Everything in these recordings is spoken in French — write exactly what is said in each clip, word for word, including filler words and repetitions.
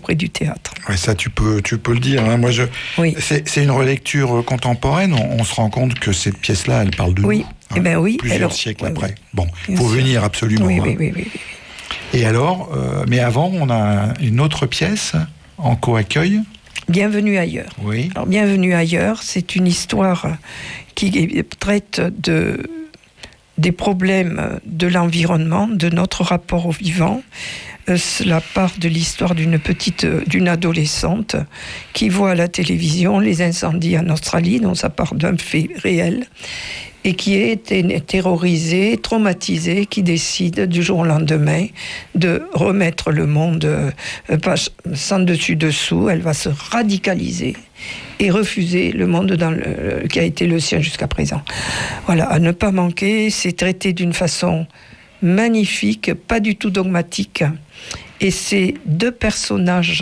auprès du théâtre. Ouais, ça tu peux, tu peux le dire. Hein. Moi, je, oui. c'est, c'est une relecture contemporaine. On, on se rend compte que cette pièce-là, elle parle de oui. nous. Hein, eh ben oui. Plusieurs alors, siècles oui, après. Oui. Bon, il faut sûr. venir absolument. Oui, hein. oui, oui, oui, oui. Et alors, euh, mais avant, on a une autre pièce en co-accueil. Bienvenue ailleurs. Oui. Alors, Bienvenue ailleurs, c'est une histoire qui traite de, des problèmes de l'environnement, de notre rapport au vivant. Euh, cela part de l'histoire d'une petite, d'une adolescente qui voit à la télévision les incendies en Australie, donc ça part d'un fait réel, et qui est terrorisée, traumatisée, qui décide du jour au lendemain de remettre le monde euh, sans dessus-dessous. Elle va se radicaliser et refuser le monde dans le, qui a été le sien jusqu'à présent. Voilà, à ne pas manquer, c'est traité d'une façon magnifique, pas du tout dogmatique. Et ces deux personnages,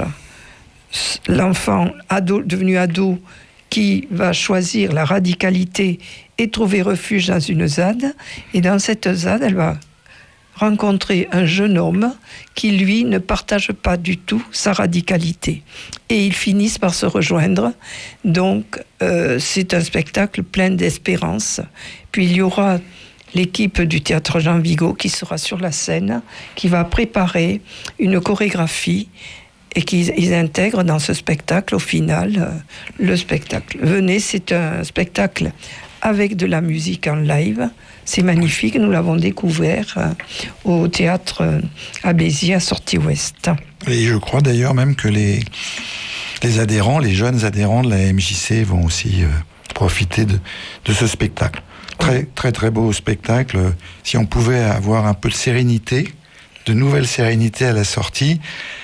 l'enfant ado, devenu ado, qui va choisir la radicalité et trouver refuge dans une ZAD. Et dans cette ZAD, elle va rencontrer un jeune homme qui, lui, ne partage pas du tout sa radicalité. Et ils finissent par se rejoindre. Donc, euh, c'est un spectacle plein d'espérance. Puis, il y aura l'équipe du théâtre Jean Vigo qui sera sur la scène, qui va préparer une chorégraphie et qu'ils ils intègrent dans ce spectacle, au final, euh, le spectacle. Venez, c'est un spectacle avec de la musique en live. C'est magnifique, nous l'avons découvert euh, au théâtre euh, à Béziers, à Sortie Ouest. Et je crois d'ailleurs même que les, les adhérents, les jeunes adhérents de la M J C vont aussi euh, profiter de, de ce spectacle. Très, très, très beau spectacle. Si on pouvait avoir un peu de sérénité, de nouvelle sérénité à la sortie,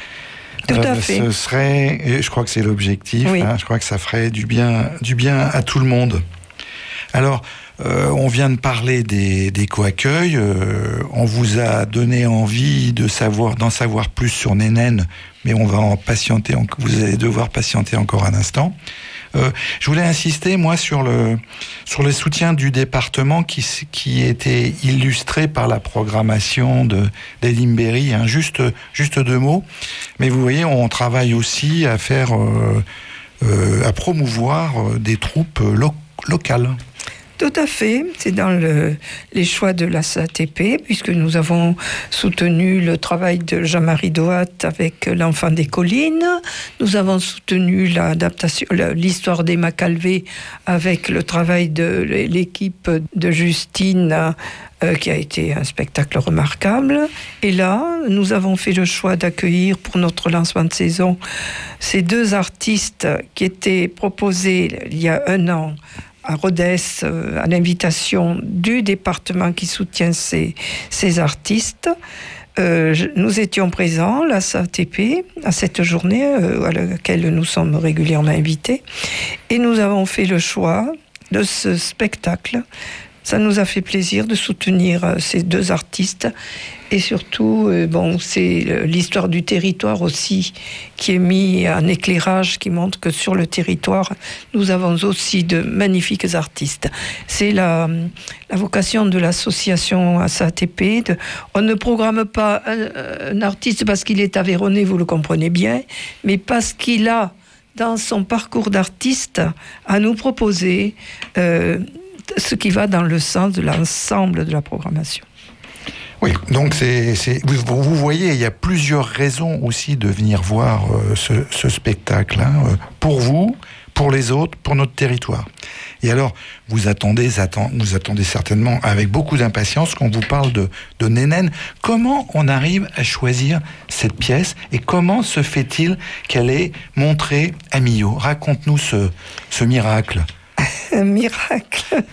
Tout à euh, fait. ce serait, et je crois que c'est l'objectif, oui. hein, je crois que ça ferait du bien, du bien à tout le monde. Alors, euh, on vient de parler des, des co-accueils, euh, on vous a donné envie de savoir, d'en savoir plus sur Nénène, mais on va en patienter, vous allez devoir patienter encore un instant. Euh, je voulais insister, moi, sur le, sur le soutien du département qui, qui était illustré par la programmation de, d'Edimberry. Hein. Juste, juste deux mots. Mais vous voyez, on travaille aussi à faire, euh, euh, à promouvoir des troupes lo- locales. Tout à fait, c'est dans le, les choix de la S A T P, puisque nous avons soutenu le travail de Jean-Marie Doat avec L'Enfant des collines, nous avons soutenu l'adaptation, l'histoire d'Emma Calvé avec le travail de l'équipe de Justine, euh, qui a été un spectacle remarquable. Et là, nous avons fait le choix d'accueillir pour notre lancement de saison ces deux artistes qui étaient proposés il y a un an à Rodez, euh, à l'invitation du département qui soutient ces, ces artistes. Euh, je, nous étions présents, la S A T P, à cette journée euh, à laquelle nous sommes régulièrement invités, et nous avons fait le choix de ce spectacle. Ça nous a fait plaisir de soutenir euh, ces deux artistes, et surtout, euh, bon, c'est euh, l'histoire du territoire aussi qui est mis en éclairage, qui montre que sur le territoire, nous avons aussi de magnifiques artistes. C'est la, la vocation de l'association S A T P. De, on ne programme pas un, un artiste parce qu'il est aveyronais, vous le comprenez bien, mais parce qu'il a, dans son parcours d'artiste, à nous proposer euh, ce qui va dans le sens de l'ensemble de la programmation. Oui, donc c'est, c'est, vous, vous voyez, il y a plusieurs raisons aussi de venir voir euh, ce, ce spectacle, hein, euh, pour vous, pour les autres, pour notre territoire. Et alors, vous attendez, attend, vous attendez certainement avec beaucoup d'impatience qu'on vous parle de, de Nénène. Comment on arrive à choisir cette pièce et comment se fait-il qu'elle est montrée à Millau ? Raconte-nous ce, ce miracle. Un miracle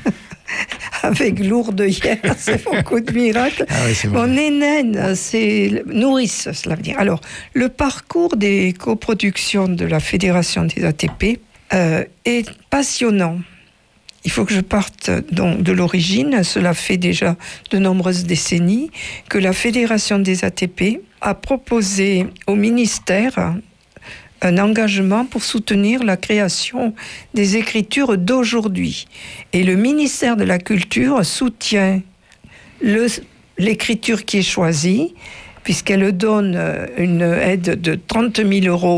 avec Lourdes hier, c'est beaucoup de miracles. Ah ouais, c'est bon, Nénène, c'est nourrice, cela veut dire. Alors, le parcours des coproductions de la Fédération des A T P euh, est passionnant. Il faut que je parte donc de l'origine. Cela fait déjà de nombreuses décennies que la Fédération des A T P a proposé au ministère un engagement pour soutenir la création des écritures d'aujourd'hui. Et le ministère de la Culture soutient le, l'écriture qui est choisie, puisqu'elle donne une aide de trente mille euros